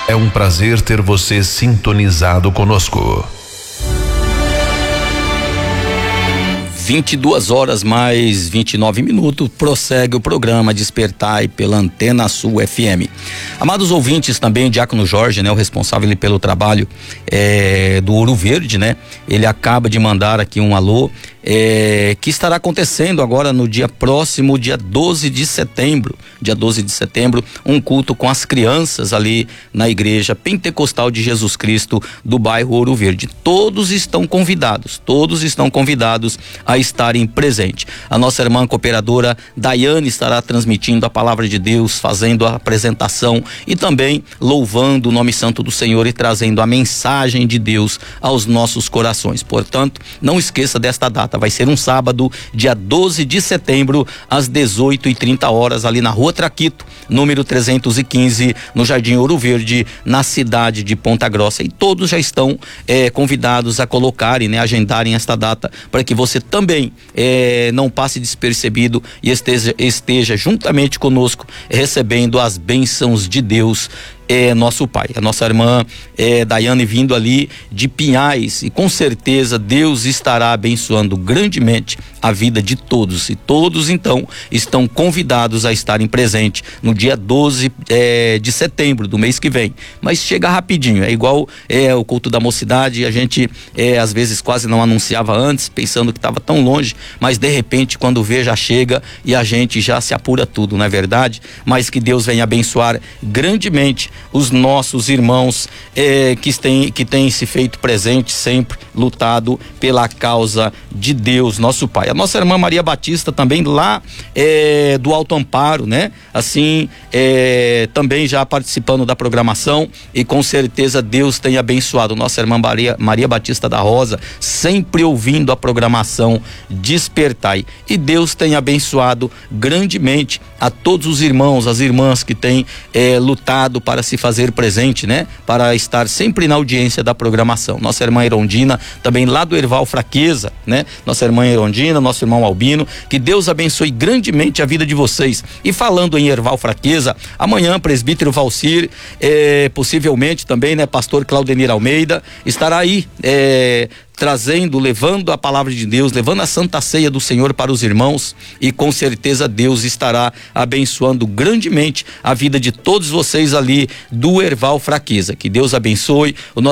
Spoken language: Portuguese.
É um prazer ter você sintonizado conosco. 22 horas mais 29 minutos, prossegue o programa Despertai pela Antena Sul FM. Amados ouvintes, também o Diácono Jorge, né, o responsável pelo trabalho do Ouro Verde, né? Ele acaba de mandar aqui um alô, que estará acontecendo agora no dia próximo, dia 12 de setembro, um culto com as crianças ali na Igreja Pentecostal de Jesus Cristo do bairro Ouro Verde. Todos estão convidados a estarem presentes. A nossa irmã cooperadora Daiane estará transmitindo a palavra de Deus, fazendo a apresentação e também louvando o nome santo do Senhor e trazendo a mensagem de Deus aos nossos corações. Portanto, não esqueça desta data. Vai ser um sábado, dia 12 de setembro, às 18h30, ali na Rua Traquito, número 315, no Jardim Ouro Verde, na cidade de Ponta Grossa. E todos já estão convidados a colocarem, né, agendarem esta data, para que você também não passe despercebido e esteja juntamente conosco recebendo as bênçãos de Deus, nosso Pai. A nossa irmã Daiane vindo ali de Pinhais, e com certeza Deus estará abençoando grandemente a vida de todos, e todos então estão convidados a estarem presentes no dia 12 de setembro do mês que vem. Mas chega rapidinho, é igual o culto da mocidade, a gente às vezes quase não anunciava antes, pensando que estava tão longe, mas de repente quando vê já chega e a gente já se apura tudo, não é verdade? Mas que Deus venha abençoar grandemente os nossos irmãos que têm se feito presente, sempre lutado pela causa de Deus, nosso Pai. A nossa irmã Maria Batista também lá do Alto Amparo, né? Assim, também já participando da programação, e com certeza Deus tem abençoado nossa irmã Maria Batista da Rosa, sempre ouvindo a programação Despertai, e Deus tem abençoado grandemente a todos os irmãos, as irmãs que têm lutado para se fazer presente, né? Para estar sempre na audiência da programação. Nossa irmã Erondina, também lá do Erval Fraqueza, né? Nossa irmã Erondina, nosso irmão Albino, que Deus abençoe grandemente a vida de vocês. E falando em Erval Fraqueza, amanhã presbítero Valcir, possivelmente também, né? Pastor Claudenir Almeida estará aí, trazendo, levando a palavra de Deus, levando a Santa Ceia do Senhor para os irmãos, e com certeza Deus estará abençoando grandemente a vida de todos vocês ali do Erval Fraqueza. Que Deus abençoe.